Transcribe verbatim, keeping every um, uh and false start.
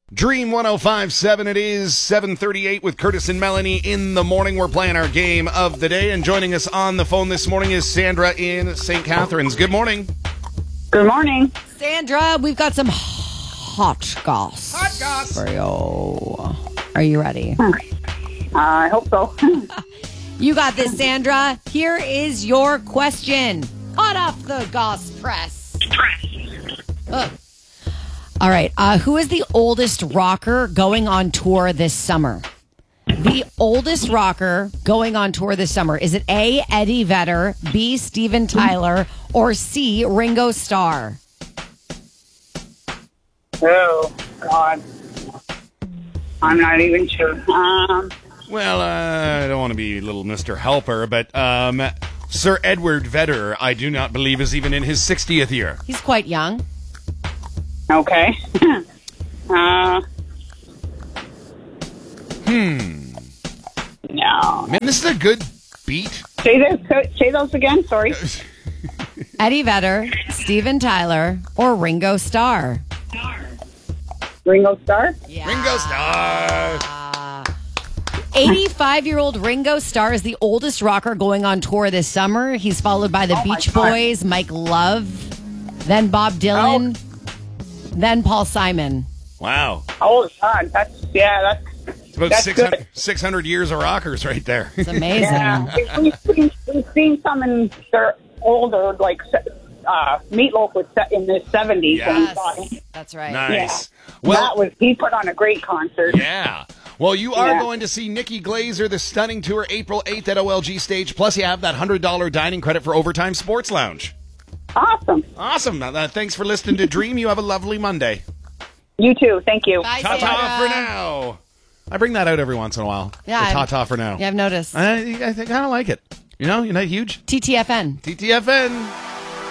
Dream one oh five point seven, it is seven thirty-eight with Curtis and Melanie in the morning. We're playing our game of the day, and joining us on the phone this morning is Sandra in Saint Catharines. Good morning. Good morning. Sandra, we've got some hot goss. Hot goss. For you. Are you ready? Uh, I hope so. You got this, Sandra. Here is your question. Hot off the goss press. Ugh. All right. Uh, who is the oldest rocker going on tour this summer? The oldest rocker going on tour this summer. Is it A, Eddie Vedder, B, Steven Tyler, or C, Ringo Starr? Oh, God. I'm not even sure. Um, Well, uh, I don't want to be little Mister Helper, but um, Sir Edward Vedder, I do not believe, is even in his sixtieth year. He's quite young. okay. uh, Hmm. no. Man, this is a good beat. Say those, say those again. Sorry. Eddie Vedder, Steven Tyler, or Ringo Starr? Ringo Starr? Yeah. Ringo Starr. eighty-five-year-old Ringo Starr is the oldest rocker going on tour this summer. He's followed by the Oh my Beach God. Boys, Mike Love, then Bob Dylan, then Paul Simon. Wow. Oh, God. That's, yeah, that's, It's about That's six hundred, good. six hundred years of rockers right there. It's amazing. yeah. We've seen, we've seen some in their older, like, uh, Meatloaf was set in the seventies. when he Yes, saw him. that's right. Nice. that Well, was, he put on a great concert. yeah. Well, you are Yeah. going to see Nikki Glazer, the Stunning Tour, April eighth at O L G Stage. Plus, you have that one hundred dollars dining credit for Overtime Sports Lounge. Awesome. Awesome. Uh, thanks for listening to Dream. You have a lovely Monday. You too. Thank you. Bye, Ta-ta Sandra. for now. I bring that out every once in a while. Yeah, The I'm- ta-ta for now. Yeah, I've noticed. I, I think I kind of like it. You know, you're not huge. T T F N. T T F N.